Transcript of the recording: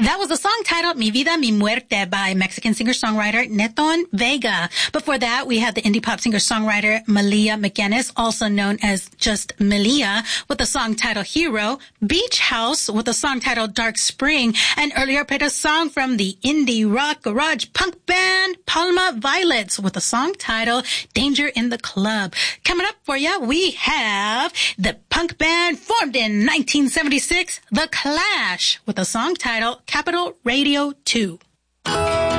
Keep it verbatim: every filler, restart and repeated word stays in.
That was the song titled Mi Vida, Mi Muerte by Mexican singer-songwriter Neton Vega. Before that, we had the indie pop singer-songwriter Malia McGinnis, also known as just Malia, with the song titled Hero, Beach House with the song titled Dark Spring, and earlier played a song from the indie rock garage punk band Palma Violets with the song titled Danger in the Club. Coming up for you, we have the punk band formed in nineteen seventy-six, The Clash, with a song titled Capital Radio two.